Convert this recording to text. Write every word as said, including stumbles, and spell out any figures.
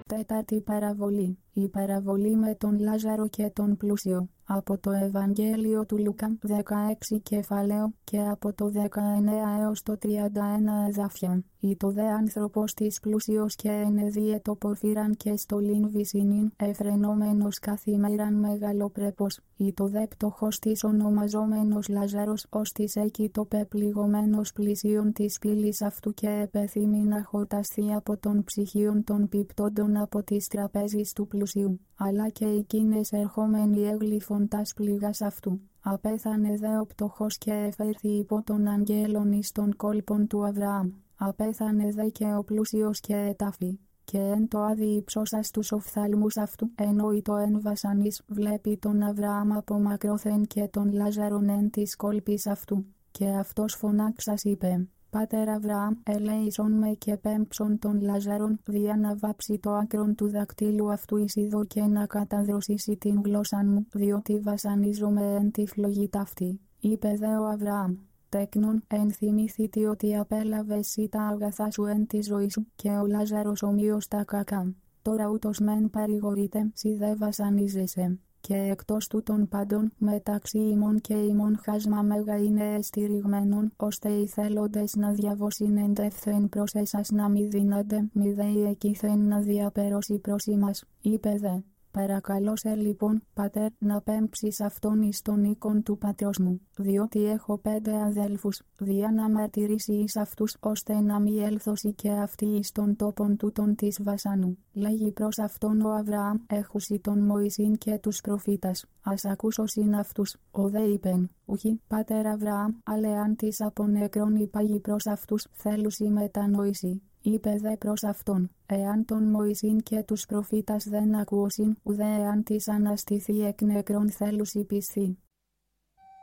Τέταρτη παραβολή. Η παραβολή με τον Λάζαρο και τον πλούσιο. Από το Ευαγγέλιο του Λουκά δεκαέξι κεφάλαιο και από το δεκαεννέα έως το τριάντα ένα εδάφια. Ή το δε άνθρωπος της πλούσιος και ενεδίε το πορφύραν και στολήν βυσινήν εφρενόμενος καθημέραν μεγαλοπρέπος. Ή το δε πτωχός της ονομαζόμενος Λάζαρος ως της εκεί το πεπληγωμένος πλησίον της πύλης αυτού και επεθύμει να χορταστεί από των ψυχίων των πιπτόντων από της τραπέζης του πλουσίου. Αλλά και εκείνες ερχόμενοι έγλυφον τας πληγάς αυτού. Απέθανε δε ο πτωχός και εφέρθη υπό των αγγέλων εις των κόλπων του Αβραάμ. Απέθανε δε και ο πλούσιος και ετάφη. Και εν το άδει υψώσας τους οφθαλμούς αυτού, εννοείτο εν βασανής, βλέπει τον Αβραάμ από μακρόθεν και τον Λάζαρον εν της κόλπης αυτού. Και αυτός φωνάξας είπε: Πάτερ Αβραάμ, ελέησον με και πέμψον τον Λάζαρον, δια να βάψει το άκρον του δακτύλου αυτού εις ειδώ και να καταδροσίσει την γλώσσαν μου, διότι βασανίζομαι εν τη φλογή ταύτη. Είπε δε ο Αβραάμ: Τέκνον, ενθυμήθητη ότι απέλαβες εσύ τα αγαθά σου εν τη ζωή σου, και ο Λάζαρος ομοίως τα κακά. Τώρα ούτως μεν παρηγορείται, σι δε βασανίζεσαι. Και εκτός τούτων πάντων, μεταξύ ημών και ημών χάσμα μέγα είναι εστηριγμένον, ώστε οι θέλοντες να διαβώσιν εντεύθεν προς εσάς να μη δύνανται, μη δε η εκείθεν να διαπερώσει προς ημάς. Είπε δε: Παρακαλώ σε λοιπόν, πατέρ, να πέμψεις αυτόν εις τον οίκον του πατρός μου, διότι έχω πέντε αδέλφους, δια να μαρτυρήσει εις αυτούς, ώστε να μη έλθωση και αυτοί εις τον τόπον τούτον της βασανού. Λέγει προς αυτόν ο Αβραάμ, έχουσι τον Μωυσήν και τους προφήτας, ας ακούσωσιν αυτούς. Ο δε είπεν: Ουχή, πάτερ Αβραάμ, ale αν της από νεκρών υπάγει προς αυτούς, θέλουσι μετανοήσει. Είπε δε προς αυτόν: Εάν τον Μωυσήν και τους προφήτας δεν ακούωσιν, ουδέ εάν της αναστηθεί εκ νεκρών θέλουσι πισθεί.